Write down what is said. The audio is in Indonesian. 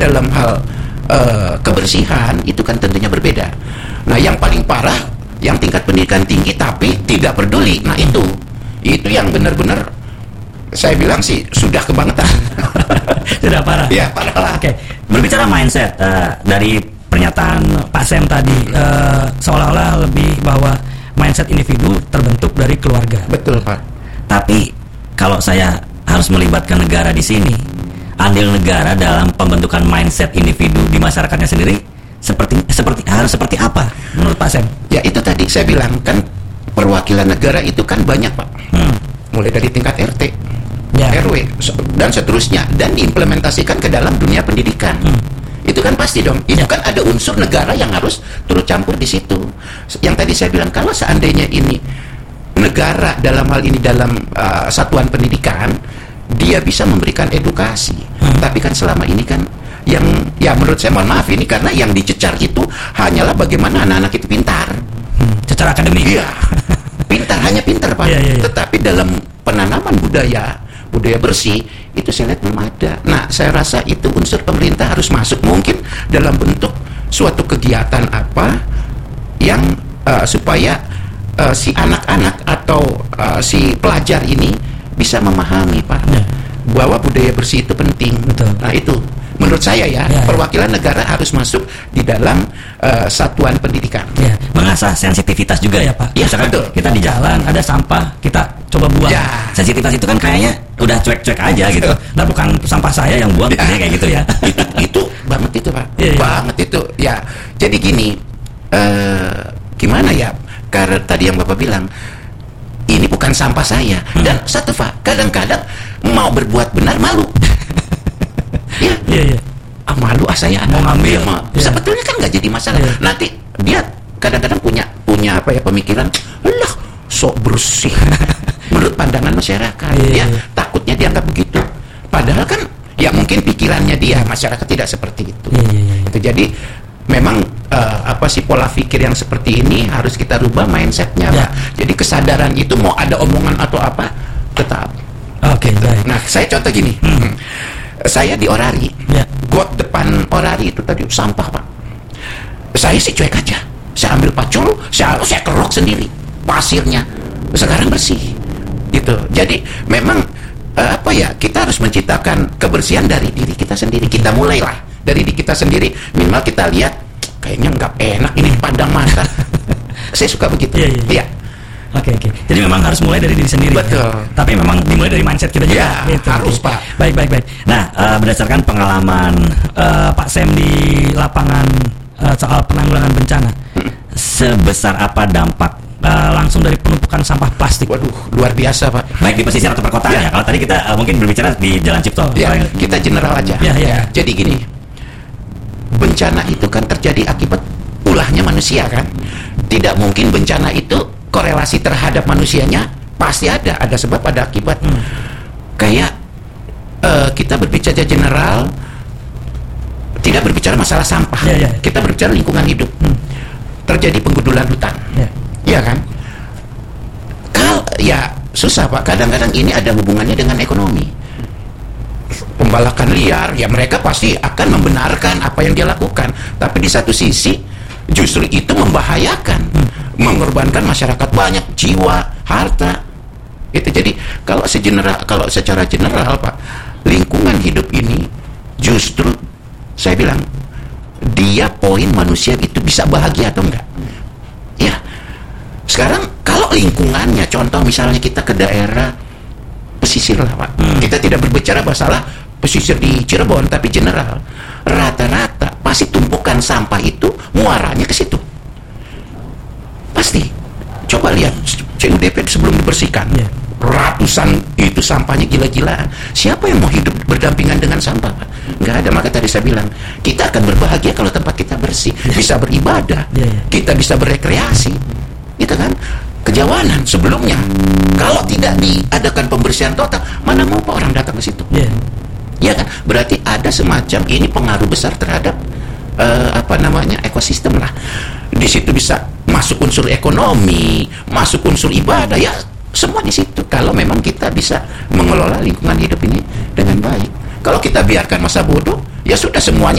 dalam hal kebersihan itu kan tentunya berbeda. Nah, yang paling parah yang tingkat pendidikan tinggi tapi tidak peduli. Nah, itu yang benar-benar saya bilang sih sudah kebangetan. Sudah parah. Ya, parah lah. Oke, berbicara mindset, dari pernyataan Pak Sam tadi, seolah-olah lebih bahwa mindset individu terbentuk dari keluarga. Betul, Pak. Tapi kalau saya harus melibatkan negara di sini, andil negara dalam pembentukan mindset individu di masyarakatnya sendiri harus seperti apa menurut Pak Sam? Ya, itu tadi saya bilang kan perwakilan negara itu kan banyak, Pak. Mulai dari tingkat RT, RW dan seterusnya, dan diimplementasikan ke dalam dunia pendidikan. Itu kan pasti dong. Itu kan ada unsur negara yang harus turut campur di situ. Yang tadi saya bilang, kalau seandainya ini negara dalam hal ini dalam satuan pendidikan, dia bisa memberikan edukasi. Tapi kan selama ini kan yang, ya menurut saya, mohon maaf ini, karena yang dicecar itu hanyalah bagaimana anak-anak itu pintar. Secara akademik. Iya. Pintar, hanya pintar, Pak. Tetapi dalam penanaman budaya bersih itu saya lihat belum ada. Nah, saya rasa itu unsur pemerintah harus masuk, mungkin dalam bentuk suatu kegiatan apa yang supaya si anak-anak atau si pelajar ini bisa memahami, Pak, bahwa budaya bersih itu penting. Betul. Nah, itu menurut saya perwakilan negara harus masuk di dalam satuan pendidikan. Ya, mengasah sensitivitas juga ya, Pak. Ya, misalkan betul. Kita di jalan ada sampah, kita coba buang. Ya. Sensitivitas itu kan kayaknya udah cuek-cuek aja gitu. Nah, bukan sampah saya yang buang, kayak gitu ya. Itu banget itu, Pak. Ya. Banget itu. Ya. Jadi gini, gimana ya? Karena tadi yang Bapak bilang, ini bukan sampah saya. Dan satu, Pak, kadang-kadang mau berbuat benar malu. Iya. Malu saya mau ngambil. Sebetulnya kan nggak jadi masalah. Nanti dia kadang-kadang punya apa ya, pemikiran, lah sok bersih menurut pandangan masyarakat. Takutnya dianggap begitu. Padahal kan ya mungkin pikirannya dia, masyarakat tidak seperti itu. Itu jadi memang pola pikir yang seperti ini harus kita rubah mindsetnya, Pak. Jadi kesadaran itu mau ada omongan atau apa tetap. Oke, baik. Nah, saya contoh gini. Saya di Orari, got depan Orari itu tadi sampah, Pak. Saya sih cuek aja. Saya ambil pacul, saya kerok sendiri pasirnya. Sekarang bersih. Gitu. Jadi memang kita harus menciptakan kebersihan dari diri kita sendiri. Kita mulailah dari diri kita sendiri. Minimal kita lihat kayaknya nggak enak ini pandang mata. Saya suka begitu. Iya. Oke. Jadi memang harus mulai dari diri sendiri. Betul. Ya? Tapi memang dimulai dari mindset kita juga. Harus, Pak. Baik. Nah, berdasarkan pengalaman Pak Sam di lapangan soal penanggulangan bencana, sebesar apa dampak langsung dari penumpukan sampah plastik? Waduh, luar biasa, Pak. Baik di pesisir atau perkotaan ya. Kalau tadi kita mungkin berbicara di Jalan Cipto. Ya, kita general aja. Jadi gini, bencana itu kan terjadi akibat ulahnya manusia kan. Tidak mungkin bencana itu korelasi terhadap manusianya, pasti ada sebab, ada akibat. Kayak kita berbicara general, tidak berbicara masalah sampah. Kita berbicara lingkungan hidup. Terjadi penggundulan hutan. Iya kan? Susah, Pak. Kadang-kadang ini ada hubungannya dengan ekonomi. Pembalakan liar, ya mereka pasti akan membenarkan apa yang dia lakukan. Tapi di satu sisi justru itu membahayakan, mengorbankan masyarakat banyak, jiwa, harta. Itu jadi kalau secara general, Pak, lingkungan hidup ini justru saya bilang dia poin manusia itu bisa bahagia atau enggak. Ya. Sekarang kalau lingkungannya, contoh misalnya kita ke daerah pesisir lah, Pak. Kita tidak berbicara masalah pesisir di Cirebon, tapi general. Rata-rata pasti tumpukan sampah itu muaranya ke situ. Pasti. Coba lihat CUDP sebelum dibersihkan. Ratusan itu sampahnya gila-gilaan. Siapa yang mau hidup berdampingan dengan sampah, Pak? Nggak ada. Maka tadi saya bilang, kita akan berbahagia kalau tempat kita bersih, bisa beribadah, kita bisa berekreasi, gitu kan? Kejauhan sebelumnya, kalau tidak diadakan pembersihan total, mana mau Pak orang datang ke situ? Ya kan? Berarti ada semacam ini pengaruh besar terhadap ekosistem lah. Di situ bisa masuk unsur ekonomi, masuk unsur ibadah, ya semua di situ. Kalau memang kita bisa mengelola lingkungan hidup ini dengan baik. Kalau kita biarkan masa bodoh, ya sudah semuanya